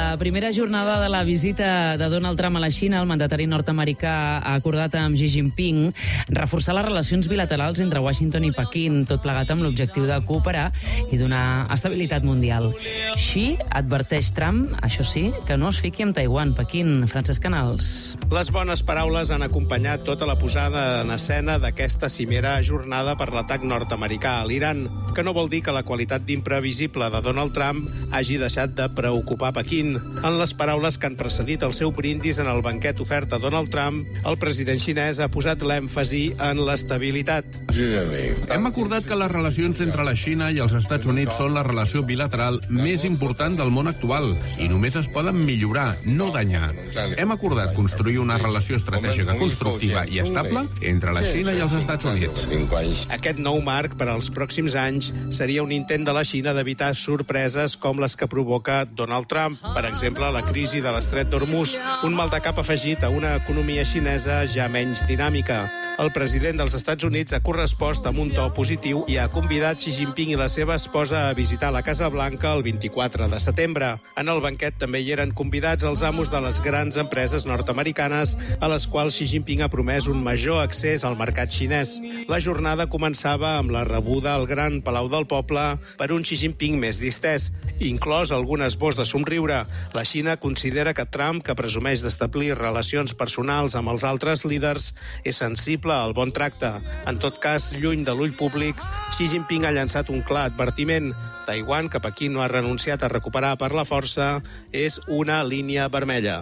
la primera jornada de la visita de Donald Trump a la Xina, el mandatari nord-americà ha acordat amb Xi Jinping reforçar les relacions bilaterals entre Washington i Pequín, tot plegat amb l'objectiu de cooperar i donar estabilitat mundial. Xi adverteix Trump, això sí, que no es fiqui amb Taiwan. Pequín, Francesc Canals. Les bones paraules han acompanyat tota la posada en escena d'aquesta cimera ajornada per l'atac nord-americà a l'Iran, que no vol dir que la qualitat d'imprevisible de Donald Trump hagi deixat de preocupar Pequín. En les paraules que han precedit el seu brindis en el banquet ofert a Donald Trump, el president xinès ha posat l'èmfasi en l'estabilitat. Hem acordat que les relacions entre la Xina i els Estats Units són la relació bilateral més important del món actual i només es poden millorar, no danyar. Hem acordat construir una relació estratègica constructiva i estable entre la Xina i els Estats Units. Aquest nou marc per als pròxims anys seria un intent de la Xina d'evitar sorpreses com les que provoca Donald Trump. Per exemple, la crisi de l'estret d'Hormuz, un maldecap afegit a una economia xinesa ja menys dinàmica. El president dels Estats Units ha correspost amb un to positiu i ha convidat Xi Jinping i la seva esposa a visitar la Casa Blanca el 24 de setembre. En el banquet també hi eren convidats els amos de les grans empreses nord-americanes a les quals Xi Jinping ha promès un major accés al mercat xinès. La jornada començava amb la rebuda al Gran Palau del Poble per un Xi Jinping més distès, inclòs algun esbós de somriure. La Xina considera que Trump, que presumeix d'establir relacions personals amb els altres líders, és sensible al bon tracte. En tot cas, lluny de l'ull públic, Xi Jinping ha llançat un clar advertiment. Taiwan, que Pequín no ha renunciat a recuperar per la força, és una línia vermella.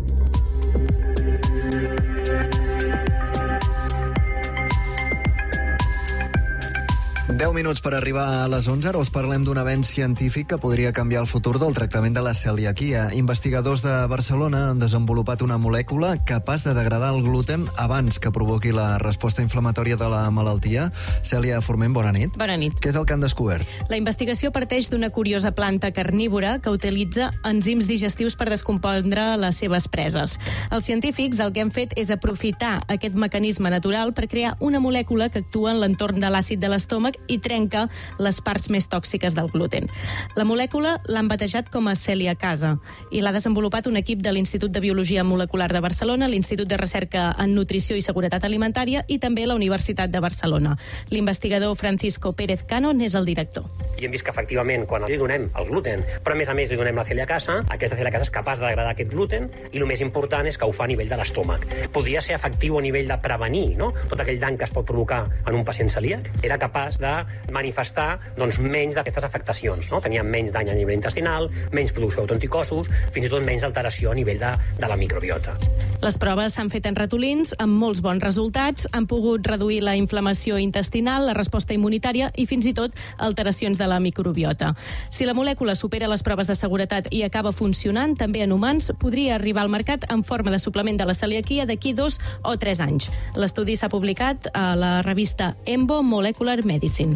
Deu minuts per arribar a les 11. Ara us parlem d'un avenç científic que podria canviar el futur del tractament de la celiaquia. Investigadors de Barcelona han desenvolupat una molècula capaç de degradar el gluten abans que provoqui la resposta inflamatòria de la malaltia. Cèlia Forment, bona nit. Bona nit. Què és el que han descobert? La investigació parteix d'una curiosa planta carnívora que utilitza enzims digestius per descompondre les seves preses. Els científics el que han fet és aprofitar aquest mecanisme natural per crear una molècula que actua en l'entorn de l'àcid de l'estómac i trenca les parts més tòxiques del gluten. La molècula l'han batejat com a celiacasa i l'ha desenvolupat un equip de l'Institut de Biologia Molecular de Barcelona, l'Institut de Recerca en Nutrició i Seguretat Alimentària i també la Universitat de Barcelona. L'investigador Francisco Pérez Cano n'és el director. I hem vist que efectivament quan li donem el gluten, però a més li donem la celiacasa, aquesta celiacasa és capaç de degradar aquest gluten i el més important és que ho fa a nivell de l'estómac. Podria ser efectiu a nivell de prevenir, no? Tot aquell dany que es pot provocar en un pacient celíac era capaç de manifestar menys d'aquestes afectacions. No? Tenien menys dany a nivell intestinal, menys producció d'autoanticossos, fins i tot menys alteració a nivell de la microbiota. Les proves s'han fet en ratolins amb molts bons resultats, han pogut reduir la inflamació intestinal, la resposta immunitària i fins i tot alteracions de la microbiota. Si la molècula supera les proves de seguretat i acaba funcionant, també en humans, podria arribar al mercat en forma de suplement de la celiaquia d'aquí 2 o 3 anys. L'estudi s'ha publicat a la revista Embo Molecular Medicine.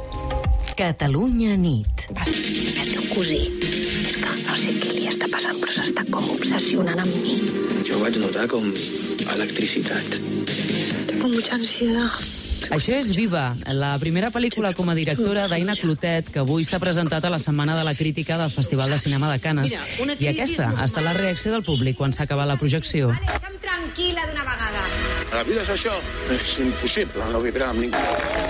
Catalunya nit. El teu cosí, és que no sé què li està passant, però s'està com obsessionant amb mi. Jo ho vaig notar com electricitat. Tengo mucha ansiedad. Això és Viva, la primera pel·lícula com a directora d'Aina Clotet, que avui s'ha presentat a la Setmana de la Crítica del Festival de Cinema de Canes. I aquesta ha estat la reacció del públic quan s'ha acabat la projecció. Deixa'm tranquil·la d'una vegada. La vida és això. És impossible no vibrar amb ningú.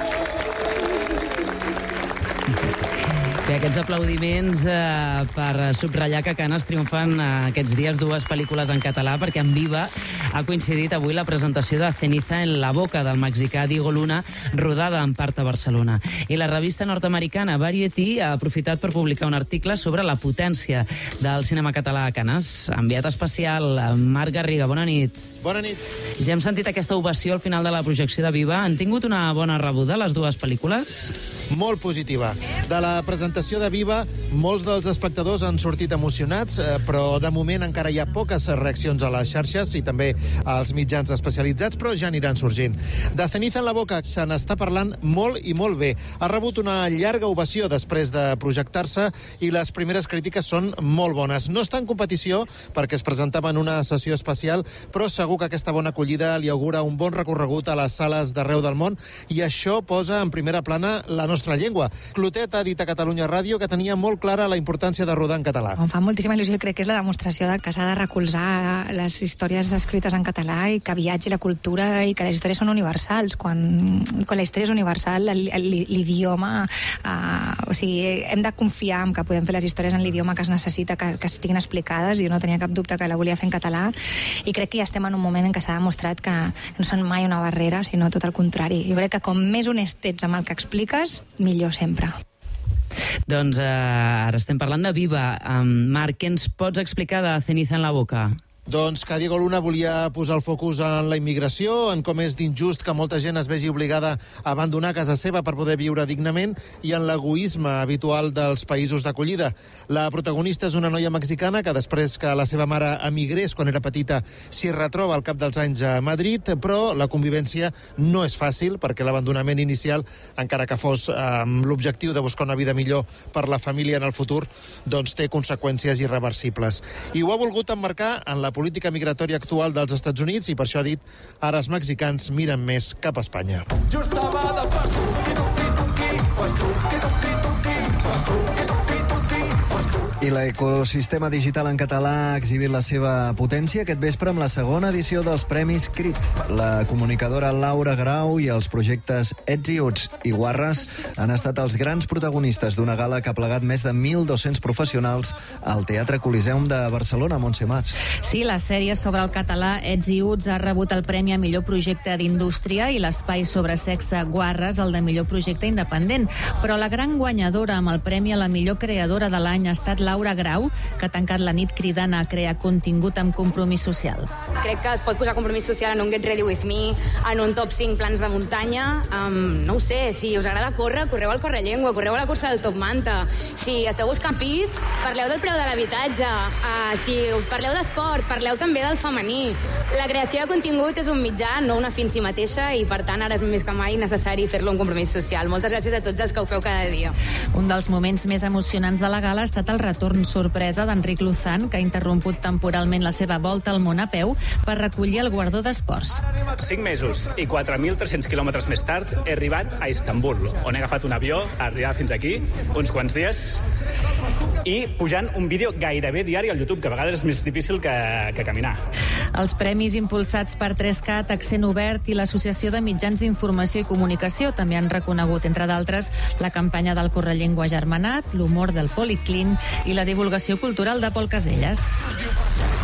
Bé, aquests aplaudiments per subratllar que a Canes triomfen aquests dies 2 pel·lícules en català, perquè en Viva ha coincidit avui la presentació de Ceniza en la boca del mexicà Diego Luna, rodada en part a Barcelona. I la revista nord-americana Variety ha aprofitat per publicar un article sobre la potència del cinema català a Canes. Enviat especial, Marc Garriga, bona nit. Bona nit. Ja hem sentit aquesta ovació al final de la projecció de Viva. Han tingut una bona rebuda les dues pel·lícules? Molt positiva. De la presentació de Viva, molts dels espectadors han sortit emocionats, però de moment encara hi ha poques reaccions a les xarxes i també als mitjans especialitzats, però ja aniran sorgint. De Ceniza en la boca se n'està parlant molt i molt bé. Ha rebut una llarga ovació després de projectar-se i les primeres crítiques són molt bones. No està en competició perquè es presentava en una sessió especial, però segur que aquesta bona acollida li augura un bon recorregut a les sales d'arreu del món i això posa en primera plana la nostra llengua. Clotet ha dit a Catalunya a ràdio que tenia molt clara la importància de rodar en català. Em fa moltíssima il·lusió i crec que és la demostració de que s'ha de recolzar les històries escrites en català i que viatgi la cultura i que les històries són universals. Quan la història és universal, l'idioma... o sigui, hem de confiar en que podem fer les històries en l'idioma que es necessita, que estiguin explicades. Jo no tenia cap dubte que la volia fer en català i crec que ja estem en un moment en què s'ha demostrat que no són mai una barrera, sinó tot el contrari. Jo crec que com més honest ets amb el que expliques, millor sempre. Doncs ara estem parlant de Viva. Marc, què ens pots explicar de Ceniza en la boca? Doncs que Diego Luna volia posar el focus en la immigració, en com és d'injust que molta gent es vegi obligada a abandonar casa seva per poder viure dignament i en l'egoisme habitual dels països d'acollida. La protagonista és una noia mexicana que després que la seva mare emigrés quan era petita s'hi retroba al cap dels anys a Madrid, però la convivència no és fàcil perquè l'abandonament inicial, encara que fos amb l'objectiu de buscar una vida millor per la família en el futur, doncs té conseqüències irreversibles. I ho ha volgut emmarcar en la política migratòria actual dels Estats Units i per això ha dit ara els mexicans miren més cap a Espanya. Jo estava de I l'ecosistema digital en català ha exhibit la seva potència aquest vespre amb la segona edició dels Premis Crit. La comunicadora Laura Grau i els projectes Ets i Uts i Guarres han estat els grans protagonistes d'una gala que ha plegat més de 1.200 professionals al Teatre Coliseum de Barcelona, Montse Mas. Sí, la sèrie sobre el català Ets i Uts ha rebut el Premi a millor projecte d'indústria i l'espai sobre sexe Guarres el de millor projecte independent. Però la gran guanyadora amb el premi a la millor creadora de l'any ha estat Laura Grau, que ha tancat la nit cridant a crear contingut amb compromís social. Crec que es pot posar compromís social en un Get Ready With Me, en un top 5 plans de muntanya. No ho sé, si us agrada córrer, correu al Correllengua, correu a la cursa del Top Manta. Si esteu buscant pis, parleu del preu de l'habitatge. Si parleu d'esport, parleu també del femení. La creació de contingut és un mitjà, no una fi en si mateixa, i per tant ara és més que mai necessari fer-lo un compromís social. Moltes gràcies a tots els que ho feu cada dia. Un dels moments més emocionants de la gala ha estat el retorn sorpresa d'Enric Luzán, que ha interromput temporalment la seva volta al món a peu per recollir el guardó d'esports. 5 mesos i 4.300 quilòmetres més tard he arribat a Istanbul, on he agafat un avió a arribar fins aquí, uns quants dies, i pujant un vídeo gairebé diari al YouTube, que a vegades és més difícil que caminar. Els premis impulsats per 3CAT, Accent Obert i l'Associació de Mitjans d'Informació i Comunicació també han reconegut, entre d'altres, la campanya del Correllengua Germanat, l'humor del Policlin i la divulgació cultural de Pol Caselles.